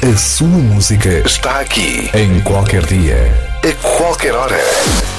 A sua música está aqui, em qualquer dia, a qualquer hora.